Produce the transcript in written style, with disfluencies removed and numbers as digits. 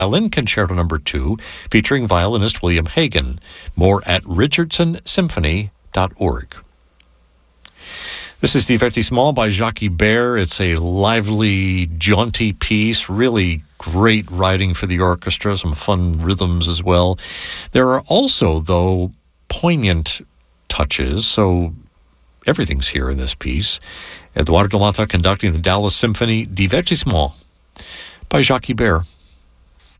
Violin Concerto No. 2, featuring violinist William Hagen. More at richardsonsymphony.org. This is Divertissement by Jacques Ibert. It's a lively, jaunty piece, really great writing for the orchestra, some fun rhythms as well. There are also, though, poignant touches, so everything's here in this piece. Eduardo Mata conducting the Dallas Symphony, Divertissement by Jacques Ibert.